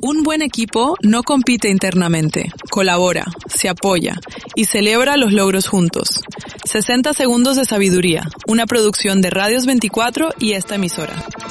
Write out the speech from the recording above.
Un buen equipo no compite internamente, colabora, se apoya y celebra los logros juntos. 60 segundos de sabiduría, una producción de Radios 24 y esta emisora.